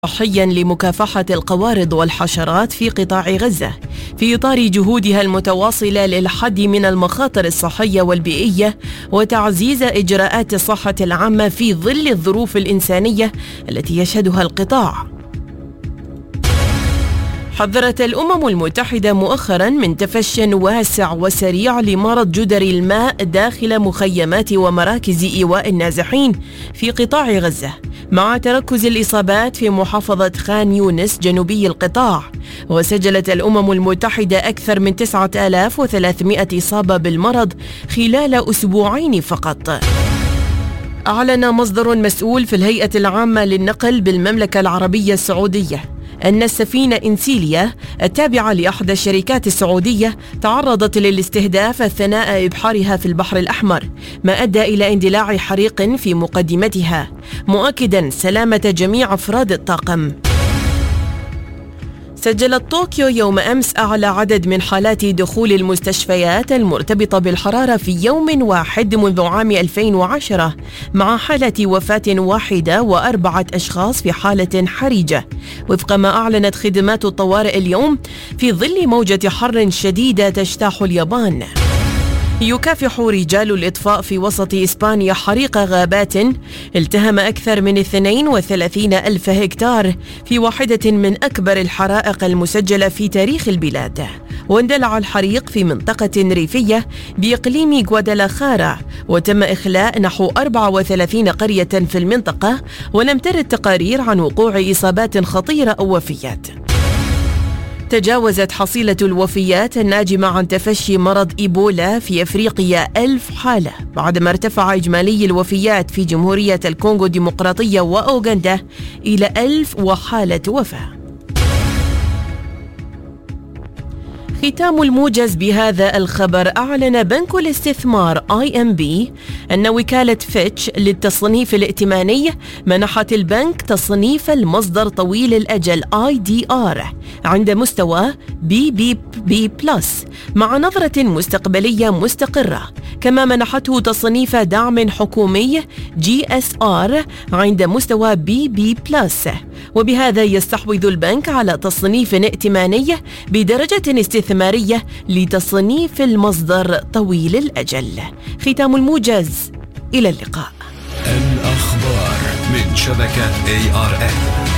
صحيا لمكافحة القوارض والحشرات في قطاع غزة في إطار جهودها المتواصلة للحد من المخاطر الصحية والبيئية وتعزيز إجراءات الصحة العامة في ظل الظروف الإنسانية التي يشهدها القطاع. حذرت الأمم المتحدة مؤخرا من تفشٍ واسع وسريع لمرض جدري الماء داخل مخيمات ومراكز إيواء النازحين في قطاع غزة، مع تركز الإصابات في محافظة خان يونس جنوبي القطاع. وسجلت الأمم المتحدة أكثر من 9300 إصابة بالمرض خلال أسبوعين فقط. أعلن مصدر مسؤول في الهيئة العامة للنقل بالمملكة العربية السعودية أن السفينة إنسيليا التابعة لأحدى الشركات السعودية تعرضت للاستهداف أثناء إبحارها في البحر الأحمر، ما أدى إلى اندلاع حريق في مقدمتها، مؤكدا سلامة جميع أفراد الطاقم. سجلت طوكيو يوم أمس أعلى عدد من حالات دخول المستشفيات المرتبطة بالحرارة في يوم واحد منذ عام 2010، مع حالة وفاة واحدة و4 أشخاص في حالة حرجة، وفق ما أعلنت خدمات الطوارئ اليوم في ظل موجة حر شديدة تجتاح اليابان. يكافح رجال الإطفاء في وسط إسبانيا حريق غابات التهم أكثر من 32 ألف هكتار في واحدة من أكبر الحرائق المسجلة في تاريخ البلاد. واندلع الحريق في منطقة ريفية بإقليم غوادالاخارا، وتم إخلاء نحو 34 قرية في المنطقة، ولم ترد تقارير عن وقوع إصابات خطيرة أو وفيات. تجاوزت حصيلة الوفيات الناجمة عن تفشي مرض إيبولا في أفريقيا 1000 حالة، بعدما ارتفع إجمالي الوفيات في جمهورية الكونغو الديمقراطية وأوغندا إلى 1000 وحالة وفاة. ختام الموجز بهذا الخبر. أعلن بنك الاستثمار IMB أن وكالة فيتش للتصنيف الائتماني منحت البنك تصنيف المصدر طويل الأجل IDR عند مستوى BBB+، مع نظرة مستقبلية مستقرة، كما منحته تصنيف دعم حكومي GSR عند مستوى BB+، وبهذا يستحوذ البنك على تصنيف ائتماني بدرجة استثمارية لتصنيف المصدر طويل الأجل. ختام الموجز، إلى اللقاء. الأخبار من شبكة ARN.